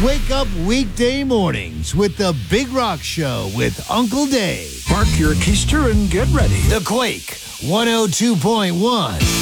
Wake up weekday mornings with the Big Rock Show with Uncle Dave. Park your keister and get ready. The Quake 102.1.